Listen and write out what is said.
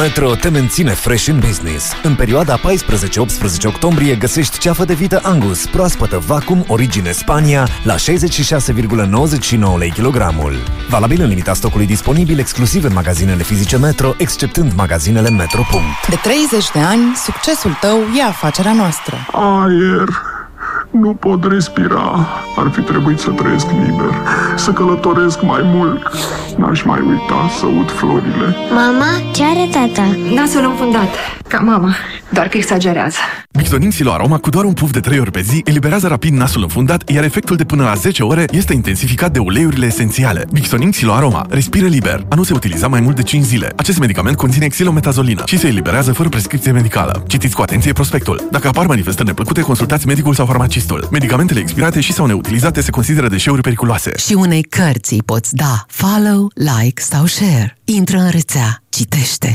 Metro te menține fresh în business. În perioada 14-18 octombrie găsești ceafă de vită Angus, proaspătă vacuum, origine Spania, la 66,99 lei kilogramul. Valabil în limita stocului disponibil exclusiv în magazinele fizice Metro, exceptând magazinele Metro. De 30 de ani, succesul tău e afacerea noastră. Aer. Nu pot respira. Ar fi trebuit să trăiesc liber, să călătoresc mai mult. N-aș mai uita să ud florile. Mama, ce are tata? Nasul înfundat, ca mama, doar că exagerează. Bixonin Xilo Aroma cu doar un puf de 3 ori pe zi eliberează rapid nasul înfundat, iar efectul de până la 10 ore este intensificat de uleiurile esențiale. Bixonin Xilo Aroma respiră liber. A nu se utiliza mai mult de 5 zile. Acest medicament conține xilometazolină și se eliberează fără prescripție medicală. Citiți cu atenție prospectul. Dacă apar manifestări neplăcute, consultați medicul sau farmacistul. Medicamentele expirate și sau neutilizate se consideră deșeuri periculoase. Și unei cărți îi poți da follow, like sau share. Intră în rețea, citește.